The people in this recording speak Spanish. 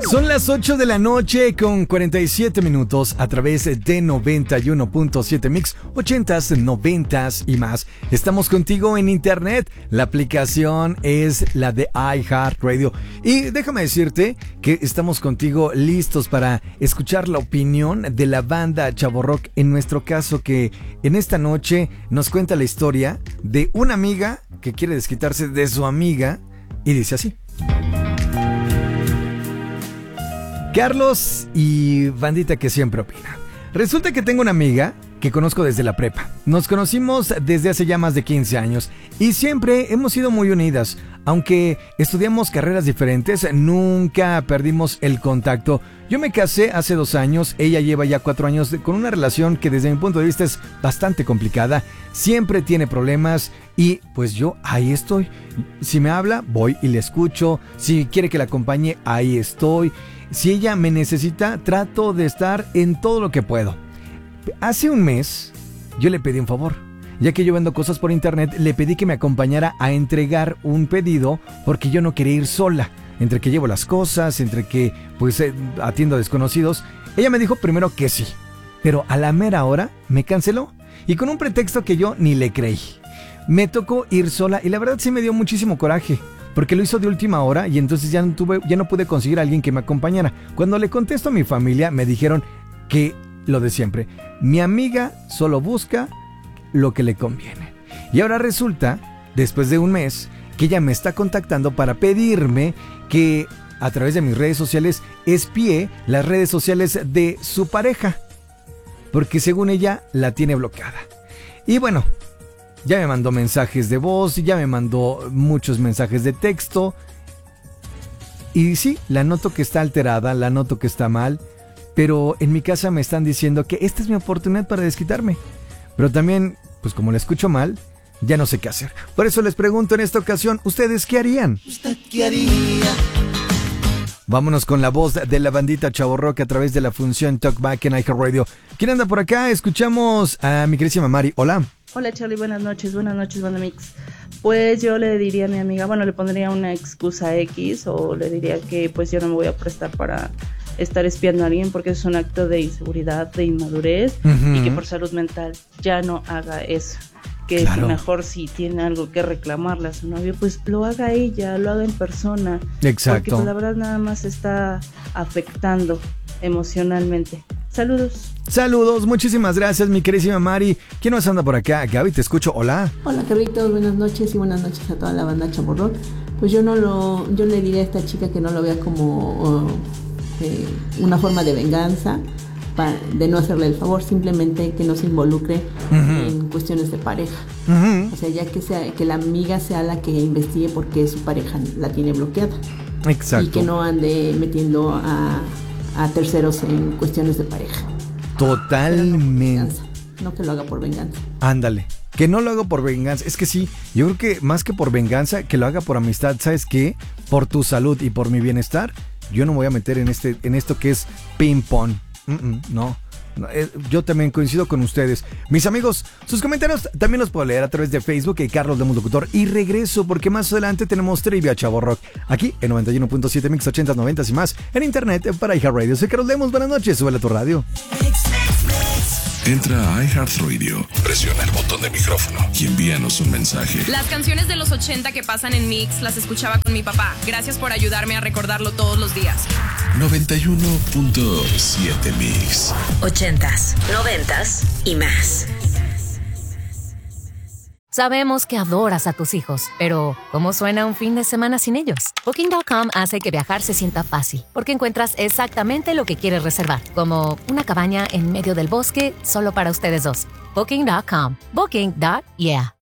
Son las 8 de la noche con 47 minutos a través de 91.7 Mix, 80s, 90s y más. Estamos contigo en internet. La aplicación es la de iHeartRadio. Y déjame decirte que estamos contigo listos para escuchar la opinión de la banda Chavo Rock. En nuestro caso, que en esta noche nos cuenta la historia de una amiga que quiere desquitarse de su amiga y dice así. Carlos y bandita que siempre opina. Resulta que tengo una amiga que conozco desde la prepa. Nos conocimos desde hace ya más de 15 años y siempre hemos sido muy unidas. Aunque estudiamos carreras diferentes, nunca perdimos el contacto. Yo me casé hace 2 años, ella lleva ya 4 años con una relación que desde mi punto de vista es bastante complicada. Siempre tiene problemas y pues yo ahí estoy. Si me habla, voy y le escucho. Si quiere que la acompañe, ahí estoy. Si ella me necesita, trato de estar en todo lo que puedo. Hace un mes, yo le pedí un favor. Ya que yo vendo cosas por internet, le pedí que me acompañara a entregar un pedido porque yo no quería ir sola. Entre que llevo las cosas, entre que pues atiendo a desconocidos. Ella me dijo primero que sí, pero a la mera hora me canceló. Y con un pretexto que yo ni le creí. Me tocó ir sola y la verdad sí me dio muchísimo coraje. Porque lo hizo de última hora y entonces ya no pude conseguir a alguien que me acompañara. Cuando le contesto a mi familia, me dijeron que lo de siempre. Mi amiga solo busca lo que le conviene. Y ahora resulta, después de un mes, que ella me está contactando para pedirme que a través de mis redes sociales espíe las redes sociales de su pareja. Porque según ella, la tiene bloqueada. Y bueno, ya me mandó mensajes de voz, ya me mandó muchos mensajes de texto. Y sí, la noto que está alterada, la noto que está mal. Pero en mi casa me están diciendo que esta es mi oportunidad para desquitarme. Pero también, pues como la escucho mal, ya no sé qué hacer. Por eso les pregunto en esta ocasión, ¿ustedes qué harían? ¿Usted qué haría? Vámonos con la voz de la bandita Chavo Rock a través de la función Talkback en iHeartRadio. ¿Quién anda por acá? Escuchamos a mi queridísima Mari. Hola. Hola Charlie, buenas noches, banda Mix. Pues yo le diría a mi amiga, le pondría una excusa X o le diría que pues yo no me voy a prestar para estar espiando a alguien porque es un acto de inseguridad, de inmadurez y que por salud mental ya no haga eso. Que claro. Mejor si tiene algo que reclamarle a su novio, pues lo haga ella, lo haga en persona. Exacto. Porque pues, la verdad nada más está afectando emocionalmente. Saludos. Saludos, muchísimas gracias mi queridísima Mari. ¿Quién nos anda por acá? Gaby, te escucho, hola. Hola Carlitos, buenas noches y buenas noches a toda la banda Chavo Rock. Pues yo le diría a esta chica que no lo vea como una forma de venganza, de no hacerle el favor, simplemente que no se involucre en cuestiones de pareja. O sea, ya que la amiga sea la que investigue por qué su pareja la tiene bloqueada. Exacto. Y que no ande metiendo a terceros en cuestiones de pareja. Totalmente. No que lo haga por venganza. Ándale, que no lo haga por venganza. Es que sí, yo creo que más que por venganza, que lo haga por amistad. ¿Sabes qué? Por tu salud y por mi bienestar, yo no me voy a meter en esto que es ping pong. No. Yo también coincido con ustedes. Mis amigos, sus comentarios también los puedo leer a través de Facebook y Carlos Lemus Locutor. Y regreso porque más adelante tenemos Trivia Chavo Rock aquí en 91.7 Mix 80s, 90s y más en internet para iHeartRadio. Soy Carlos Lemus, buenas noches, súbele a tu radio. Entra a iHeartRadio, presiona el botón de micrófono y envíanos un mensaje. Las canciones de los 80 que pasan en Mix las escuchaba con mi papá. Gracias por ayudarme a recordarlo todos los días. 91.7 Mix. 80s, 90s y más. Sabemos que adoras a tus hijos, pero ¿cómo suena un fin de semana sin ellos? Booking.com hace que viajar se sienta fácil, porque encuentras exactamente lo que quieres reservar, como una cabaña en medio del bosque solo para ustedes dos. Booking.com. Booking.yeah.